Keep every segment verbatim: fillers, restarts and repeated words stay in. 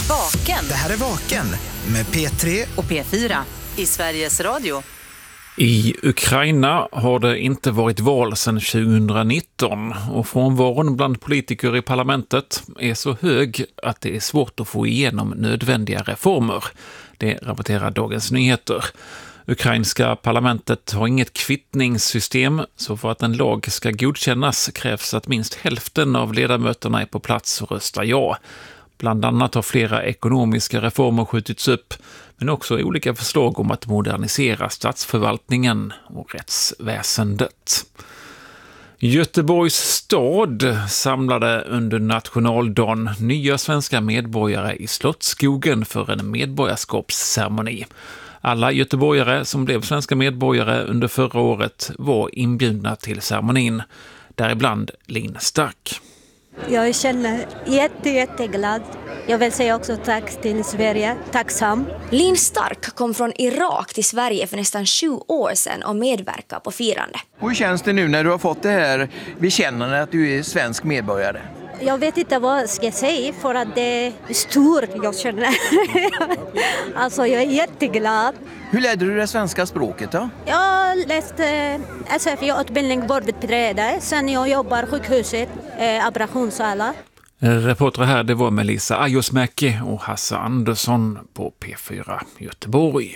Vaken. Det här är Vaken med P tre och P fyra i Sveriges Radio. I Ukraina har det inte varit val sedan tjugonitton och frånvaron bland politiker i parlamentet är så hög att det är svårt att få igenom nödvändiga reformer. Det rapporterar Dagens Nyheter. Ukrainska parlamentet har inget kvittningssystem, så för att en lag ska godkännas krävs att minst hälften av ledamöterna är på plats och röstar ja. Bland annat har flera ekonomiska reformer skjutits upp, men också olika förslag om att modernisera statsförvaltningen och rättsväsendet. Göteborgs stad samlade under nationaldagen nya svenska medborgare i Slottsskogen för en medborgarskapsceremoni. Alla göteborgare som blev svenska medborgare under förra året var inbjudna till ceremonin, däribland Linn Stark. Jag känner jätte, jätteglad. Jag vill säga också tack till Sverige. Tacksam. Linn Stark kom från Irak till Sverige för nästan tjugo år sedan och medverkar på firande. Hur känns det nu när du har fått det här bekännandet att du är svensk medborgare? Jag vet inte vad jag ska säga för att det är stort jag känner. Alltså jag är jätteglad. Hur lärde du det svenska språket då? Jag läste S F I-utbildning vårdbiträde. Sen jag jobbar sjukhuset, eh, operationssala. Reporter här, det var Melissa Ajosmäki och Hasse Andersson på P fyra Göteborg.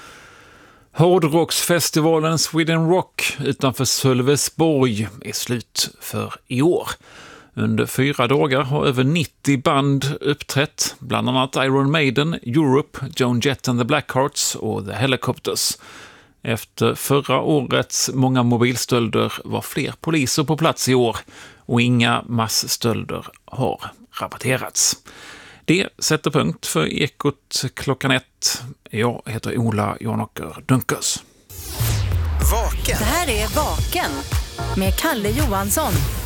Hårdrocksfestivalen Sweden Rock utanför Sölvesborg är slut för i år. Under fyra dagar har över nittio band uppträtt, bland annat Iron Maiden, Europe, Joan Jett and the Blackhearts och The Helicopters. Efter förra årets många mobilstölder var fler poliser på plats i år och inga massstölder har rapporterats. Det sätter punkt för Ekot klockan ett. Jag heter Ola Janåker Dunkers. Vaken. Det här är Vaken med Kalle Johansson.